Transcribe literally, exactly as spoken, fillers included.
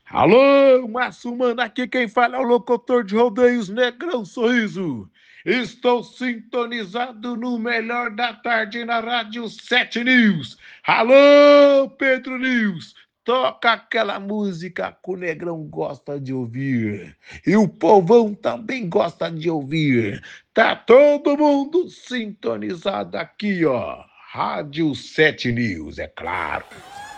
Alô, Massumana, aqui quem fala é o locutor de rodeios Negrão Sorriso. Estou sintonizado no melhor da tarde na Rádio sete News. Alô, Pedro News, toca aquela música que o Negrão gosta de ouvir. E o povão também gosta de ouvir. Tá todo mundo sintonizado aqui, ó. Rádio sete News, é claro.